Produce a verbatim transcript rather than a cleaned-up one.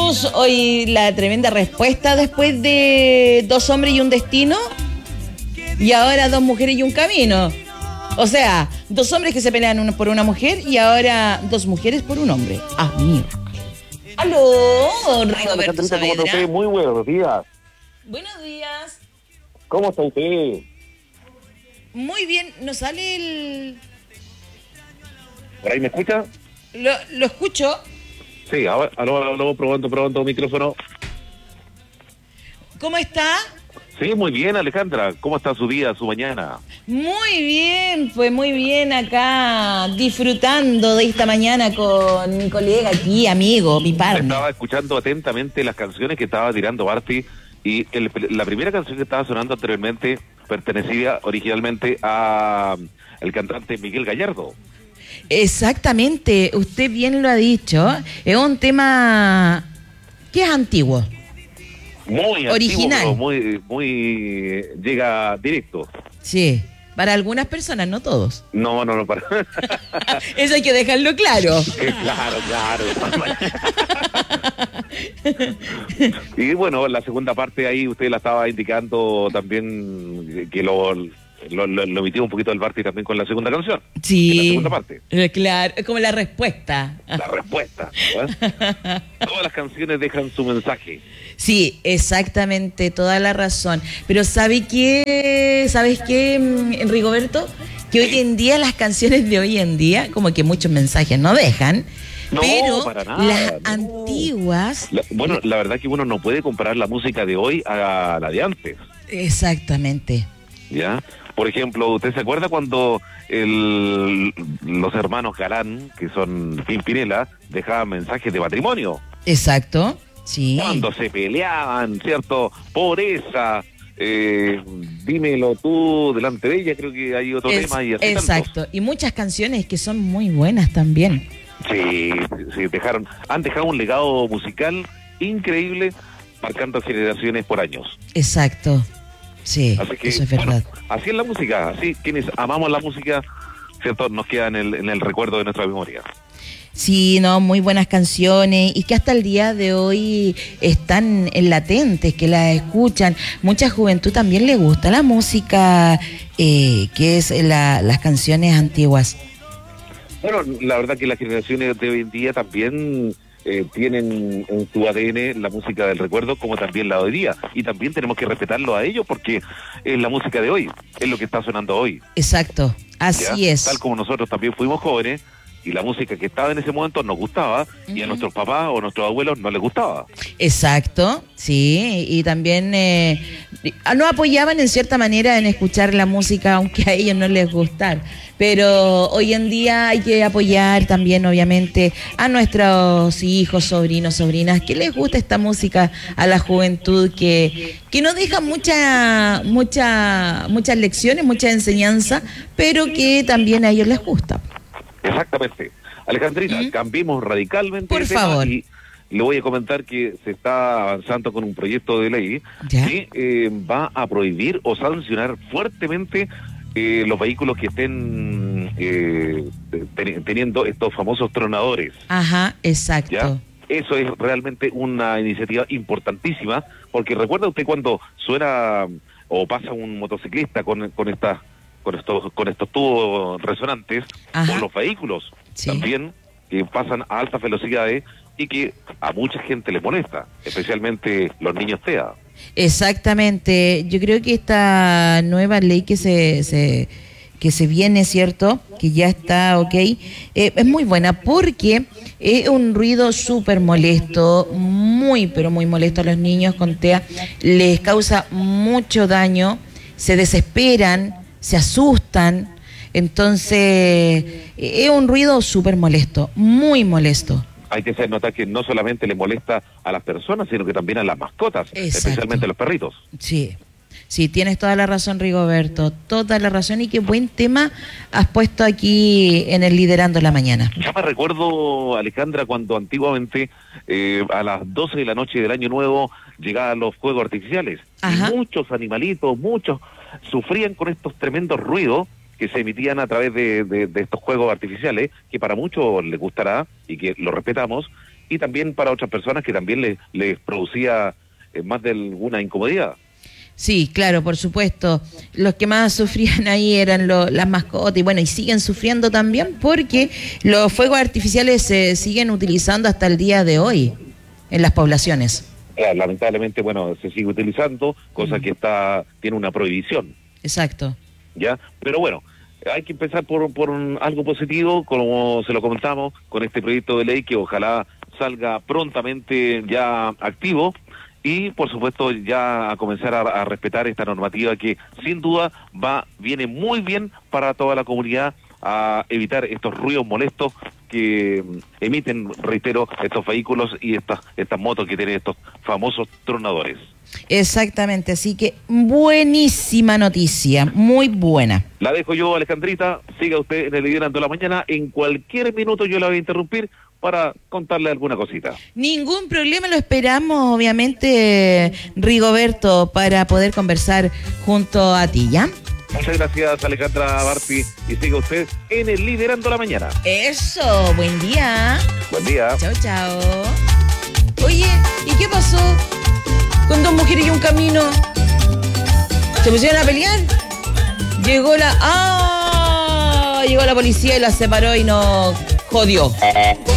tenemos hoy la tremenda respuesta después de Dos hombres y un destino. Y ahora Dos mujeres y un camino. O sea, dos hombres que se pelean uno por una mujer y ahora dos mujeres por un hombre. Ah, mío. Aló, Rigoberto Saavedra. Muy buenos días. Buenos días. ¿Cómo está usted? Muy bien, ¿nos sale el...? ¿Por ahí me escucha? Lo, lo escucho. Sí, ahora, ahora, ahora probando, probando micrófono. ¿Cómo está? Sí, muy bien, Alejandra. ¿Cómo está su día, su mañana? Muy bien, pues muy bien acá, disfrutando de esta mañana con mi colega aquí, amigo, mi partner. Estaba escuchando atentamente las canciones que estaba tirando Barty y el, la primera canción que estaba sonando anteriormente pertenecía originalmente a el cantante Miguel Gallardo. Exactamente, usted bien lo ha dicho, es un tema que es antiguo. Muy original, antiguo, muy, muy llega directo. Sí, para algunas personas, no todos. No, no, no, para. Eso hay que dejarlo claro. Eh, claro, claro. Y bueno, la segunda parte ahí usted la estaba indicando también que lo lo, lo, lo emitió un poquito el Barty también con la segunda canción. Sí. En la segunda parte. Eh, claro, como la respuesta. La respuesta. ¿Eh? Todas las canciones dejan su mensaje. Sí, exactamente, toda la razón. Pero ¿sabe qué? ¿Sabes qué, Rigoberto? Que hoy en día las canciones de hoy en día, como que muchos mensajes no dejan, no, pero para nada, las no. antiguas... La, bueno, la verdad que uno no puede comparar la música de hoy a la de antes. Exactamente. ¿Ya? Por ejemplo, ¿usted se acuerda cuando el, los hermanos Galán, que son Pimpinela, dejaban mensajes de matrimonio? Exacto. Sí. Cuando se peleaban, ¿cierto? Por esa, eh, dímelo tú delante de ella, creo que hay otro es, tema. Y así exacto, tantos. Y muchas canciones que son muy buenas también. Sí, sí, dejaron, han dejado un legado musical increíble, marcando generaciones por años. Exacto, sí, así que, eso es verdad. Bueno, así es la música, así quienes amamos la música, ¿cierto? Nos queda en el, en el recuerdo de nuestra memoria. Sí, no, muy buenas canciones y que hasta el día de hoy están en latentes, que las escuchan. Mucha juventud también le gusta la música, eh, que es la, las canciones antiguas. Bueno, la verdad que las generaciones de hoy en día también eh, tienen en su A D N la música del recuerdo, como también la de hoy día. Y también tenemos que respetarlo a ellos porque es la música de hoy, es lo que está sonando hoy. Exacto, así ¿Ya? es. Tal como nosotros también fuimos jóvenes, y la música que estaba en ese momento nos gustaba, uh-huh. y a nuestros papás o nuestros abuelos no les gustaba. Exacto, sí, y también eh, no apoyaban en cierta manera en escuchar la música, aunque a ellos no les gustara. Pero hoy en día hay que apoyar también, obviamente, a nuestros hijos, sobrinos, sobrinas, que les gusta esta música, a la juventud, que, que no deja mucha, mucha, muchas lecciones, mucha enseñanza, pero que también a ellos les gusta. Exactamente. Alejandrina, ¿Mm? cambiemos radicalmente Por de tema favor. Y le voy a comentar que se está avanzando con un proyecto de ley ¿Ya? que eh, va a prohibir o sancionar fuertemente eh, los vehículos que estén eh, ten, teniendo estos famosos tronadores. Ajá, exacto. ¿Ya? Eso es realmente una iniciativa importantísima, porque recuerda usted cuando suena o pasa un motociclista con, con estas con estos con estos tubos resonantes, Ajá. con los vehículos Sí. también que pasan a altas velocidades y que a mucha gente le molesta, especialmente los niños T E A. Exactamente, yo creo que esta nueva ley que se, se que se viene, ¿cierto? Que ya está ok, eh, es muy buena porque es un ruido súper molesto, muy pero muy molesto a los niños con T E A, les causa mucho daño, se desesperan, se asustan, entonces es un ruido súper molesto, muy molesto. Hay que hacer notar que no solamente le molesta a las personas, sino que también a las mascotas, Exacto. especialmente a los perritos. Sí, sí, tienes toda la razón, Rigoberto, toda la razón, y qué buen tema has puesto aquí en el Liderando la Mañana. Yo me recuerdo, Alejandra, cuando antiguamente eh, a las doce de la noche del Año Nuevo llegaban los fuegos artificiales. Ajá. Y muchos animalitos, muchos sufrían con estos tremendos ruidos que se emitían a través de, de, de estos juegos artificiales, que para muchos les gustará y que lo respetamos, y también para otras personas que también les, les producía eh, más de alguna incomodidad. Sí, claro, por supuesto. Los que más sufrían ahí eran lo, las mascotas y bueno, y siguen sufriendo también porque los fuegos artificiales se siguen utilizando hasta el día de hoy en las poblaciones. Eh, lamentablemente, bueno, se sigue utilizando, cosa Mm. que está tiene una prohibición, Exacto. ¿ya? Pero bueno, hay que empezar por, por un- algo positivo, como se lo comentamos, con este proyecto de ley que ojalá salga prontamente ya activo y, por supuesto, ya a comenzar a, a respetar esta normativa que, sin duda, va viene muy bien para toda la comunidad, a evitar estos ruidos molestos que mm, emiten, reitero, estos vehículos y estas estas motos que tienen estos famosos tronadores. Exactamente, así que buenísima noticia, muy buena. La dejo yo, Alejandrita, siga usted en el Liderando la Mañana, en cualquier minuto yo la voy a interrumpir para contarle alguna cosita. Ningún problema, lo esperamos, obviamente, Rigoberto, para poder conversar junto a ti, ¿ya? Muchas gracias, Alejandra Barti, y siga usted en el Liderando la Mañana. Eso, buen día. Buen día. Chao, chao. Oye, ¿y qué pasó con dos mujeres y un camino? ¿Se pusieron a pelear? Llegó la... ¡Ah! Llegó la policía y las separó y nos jodió.